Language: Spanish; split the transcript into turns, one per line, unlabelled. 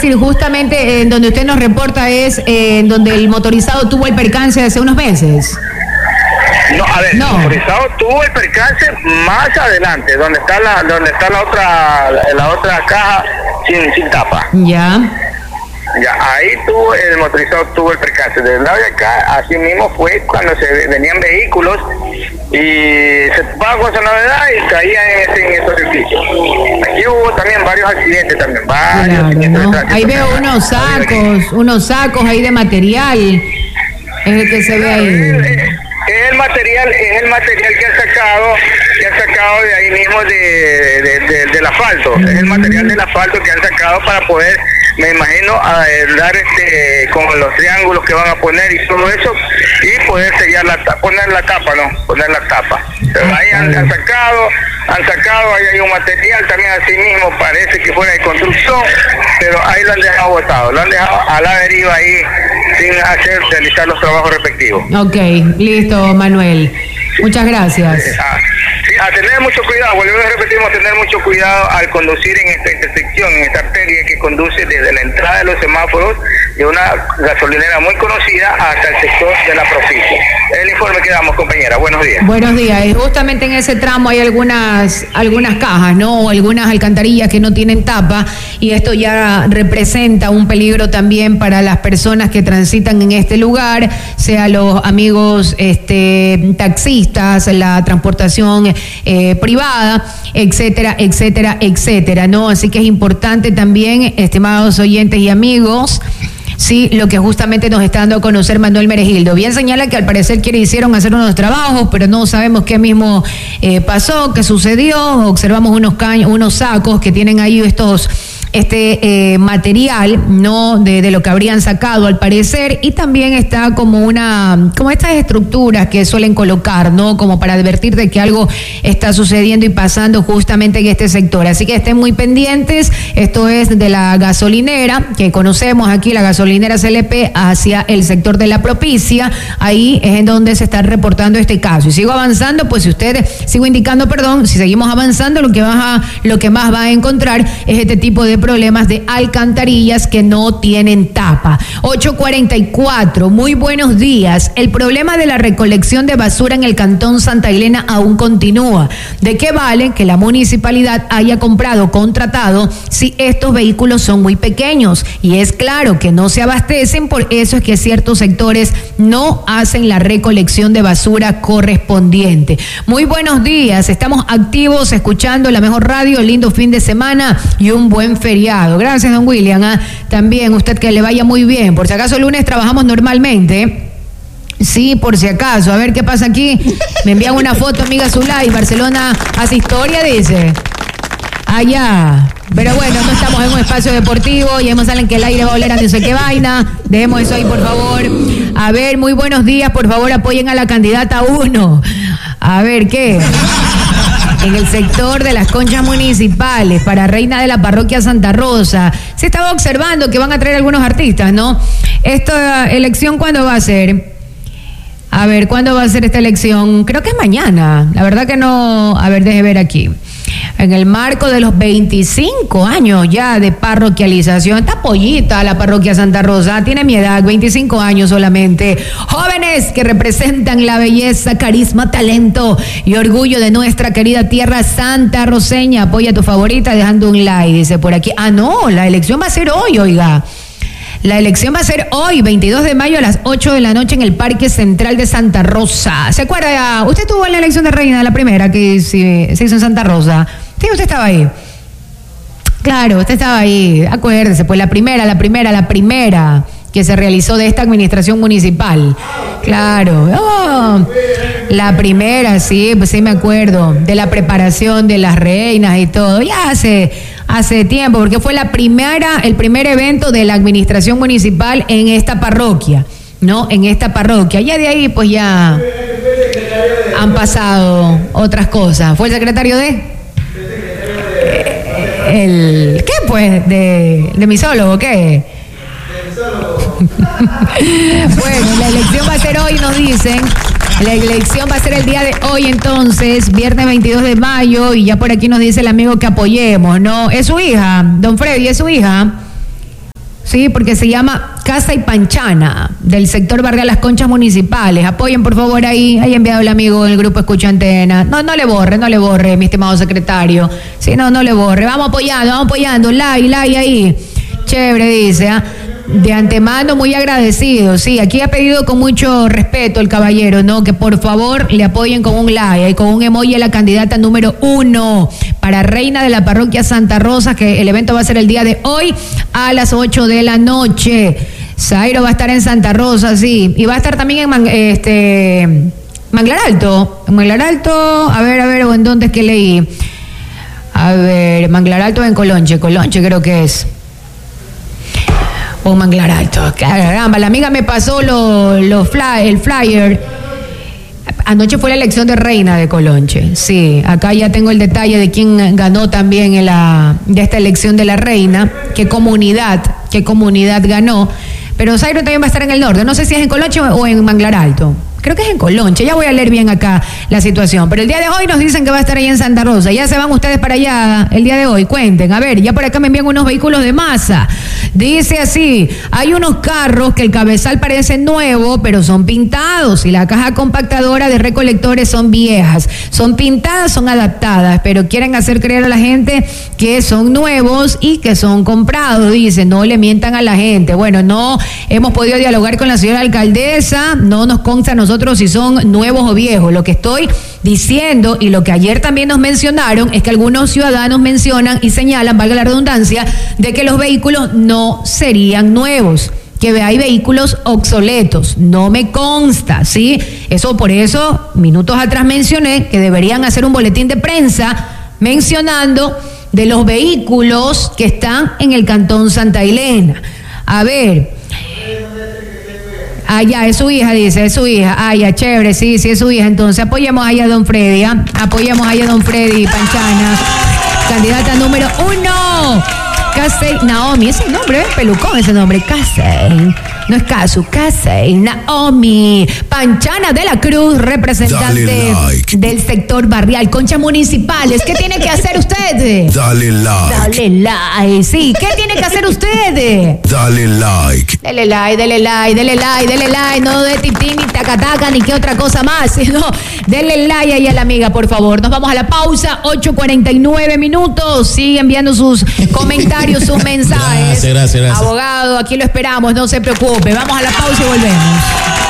decir, justamente en donde usted nos reporta es en donde el motorizado tuvo el percance hace unos meses.
No, a ver, no. El motorizado tuvo el percance más adelante, donde está la otra caja sin tapa.
Ya,
ahí el motorizado tuvo el percance. Del lado de acá, así mismo fue cuando venían vehículos y se topaban con esa novedad y caían en esos edificios. Aquí hubo también varios accidentes accidentes
¿no?
de tránsito.
Ahí veo unos sacos ahí de material, es el que se ve ahí.
Es el material que han sacado de ahí mismo del asfalto. Es el material del asfalto que han sacado para poder, me imagino, dar con los triángulos que van a poner y todo eso, y poder sellar poner la tapa. Pero ahí han sacado, ahí hay un material también así mismo, parece que fuera de construcción, pero ahí lo han dejado botado, lo han dejado a la deriva ahí sin realizar los trabajos respectivos.
Ok, listo, Manuel. Muchas gracias.
Sí, a tener mucho cuidado, volvemos a repetimos, tener mucho cuidado al conducir en esta intersección, en esta arteria que conduce desde la entrada de los semáforos de una gasolinera muy conocida hasta el sector de la Propicia. El informe que damos, compañera. Buenos días.
Buenos días. Y justamente en ese tramo hay algunas cajas, ¿no? O algunas alcantarillas que no tienen tapa, y esto ya representa un peligro también para las personas que transitan en este lugar, sea los amigos taxistas, la transportación privada, etcétera, etcétera, etcétera, ¿no? Así que es importante también, estimados oyentes y amigos, sí, lo que justamente nos está dando a conocer Manuel Meregildo. Bien señala que al parecer hicieron hacer unos trabajos, pero no sabemos qué mismo pasó, qué sucedió. Observamos unos sacos que tienen ahí material, ¿no? De lo que habrían sacado al parecer, y también está como estas estructuras que suelen colocar, ¿no? Como para advertir de que algo está sucediendo y pasando justamente en este sector. Así que estén muy pendientes. Esto es de la gasolinera que conocemos aquí, la gasolinera CLP, hacia el sector de la Propicia. Ahí es en donde se está reportando este caso. Y sigo avanzando, pues si seguimos avanzando, lo que más va a encontrar es este tipo de problemas de alcantarillas que no tienen tapa. 8:44, muy buenos días. El problema de la recolección de basura en el Cantón Santa Elena aún continúa. ¿De qué vale que la municipalidad haya contratado si estos vehículos son muy pequeños? Y es claro que no se abastecen, por eso es que ciertos sectores no hacen la recolección de basura correspondiente. Muy buenos días, estamos activos escuchando la mejor radio, lindo fin de semana y un buen feriado. Gracias, don William. También usted, que le vaya muy bien. Por si acaso el lunes trabajamos normalmente. Sí, por si acaso. A ver qué pasa aquí. Me envían una foto, amiga Zulay. Barcelona hace historia, dice. Allá. Pero bueno, no estamos en un espacio deportivo y hemos salen que el aire va a oler a no sé qué vaina. Dejemos eso ahí, por favor. A ver, muy buenos días. Por favor, apoyen a la candidata 1. A ver, ¿qué? En el sector de las conchas municipales, para reina de la parroquia Santa Rosa, se estaba observando que van a traer algunos artistas, ¿no? ¿Esta elección cuándo va a ser? A ver, ¿cuándo va a ser esta elección? Creo que es mañana. La verdad que no. A ver, deje ver aquí. En el marco de los 25 años ya de parroquialización. Está pollita la parroquia Santa Rosa, tiene mi edad, 25 años solamente. Jóvenes que representan la belleza, carisma, talento y orgullo de nuestra querida tierra santa roseña. Apoya a tu favorita dejando un like, dice por aquí. No, la elección va a ser hoy, oiga. La elección va a ser hoy, 22 de mayo a las 8 de la noche en el Parque Central de Santa Rosa. ¿Se acuerda? ¿Usted estuvo en la elección de reina, la primera que se hizo en Santa Rosa? Sí, usted estaba ahí. Claro, usted estaba ahí. Acuérdese, pues la primera que se realizó de esta administración municipal. Claro. Oh, la primera, sí, pues sí me acuerdo. De la preparación de las reinas y todo. Ya hace tiempo, porque fue el primer evento de la administración municipal en esta parroquia, ¿no? En esta parroquia. Ya de ahí, pues ya han pasado otras cosas. ¿Fue el secretario de? ¿Qué pues? ¿De misólogo? ¿Qué? Bueno, la elección va a ser hoy, nos dicen. La elección va a ser el día de hoy, entonces, viernes 22 de mayo, y ya por aquí nos dice el amigo que apoyemos, ¿no? ¿Es su hija? Don Freddy, ¿es su hija? sí, porque se llama Casa y Panchana, del sector Barrial Las Conchas Municipales. Apoyen, por favor, ahí enviado el amigo del grupo Escucha Antena. No le borre, mi estimado secretario. Sí, no le borre. Vamos apoyando, like ahí. Chévere, dice, ¿ah? De antemano, muy agradecido. Sí, aquí ha pedido con mucho respeto el caballero, ¿no? Que por favor le apoyen con un like y con un emoji a la candidata número 1 para reina de la parroquia Santa Rosa, que el evento va a ser el día de hoy a las 8 de la noche. Zairo va a estar en Santa Rosa, sí. Y va a estar también en Manglar Alto. En Manglar Alto, a ver, ¿o en dónde es que leí? A ver, Manglar Alto en Colonche creo que es. O Manglar Alto, caramba, la amiga me pasó el flyer. Anoche fue la elección de reina de Colonche, sí, acá ya tengo el detalle de quién ganó también de esta elección de la reina, qué comunidad ganó, pero Zairo también va a estar en el norte, no sé si es en Colonche o en Manglar Alto. Creo que es en Colonche, ya voy a leer bien acá la situación. Pero el día de hoy nos dicen que va a estar ahí en Santa Rosa. Ya se van ustedes para allá el día de hoy, cuenten. A ver, ya por acá me envían unos vehículos de masa. Dice así, hay unos carros que el cabezal parece nuevo, pero son pintados. Y la caja compactadora de recolectores son viejas. Son pintadas, son adaptadas, pero quieren hacer creer a la gente que son nuevos y que son comprados. Dice, no le mientan a la gente. Bueno, no hemos podido dialogar con la señora alcaldesa, no nos consta a nosotros si son nuevos o viejos. Lo que estoy diciendo y lo que ayer también nos mencionaron es que algunos ciudadanos mencionan y señalan, valga la redundancia, de que los vehículos no serían nuevos, que hay vehículos obsoletos. No me consta, ¿sí? Por eso, minutos atrás mencioné que deberían hacer un boletín de prensa mencionando de los vehículos que están en el Cantón Santa Elena. A ver... Ah, ya, es su hija, dice, es su hija. Ah, ya, chévere, sí, es su hija. Entonces, apoyemos ahí a don Freddy, ¿ah? Apoyemos ahí a don Freddy Panchana, candidata número 1. Casey Naomi, ese nombre, pelucón ese nombre, Casey. No es Casu, Casey Naomi Panchana de la Cruz, representante del sector barrial, Conchas Municipales. ¿Qué tiene que hacer usted?
Dale like.
Sí, ¿qué tiene que hacer usted?
Dale like.
Dele like. No de tití, ni tacataca, ni qué otra cosa más. No, dele like ahí a la amiga, por favor. Nos vamos a la pausa, 8:49 minutos. Sigue enviando sus comentarios, sus mensajes.
Gracias.
Abogado, aquí lo esperamos, no se preocupe. Vamos a la pausa y volvemos.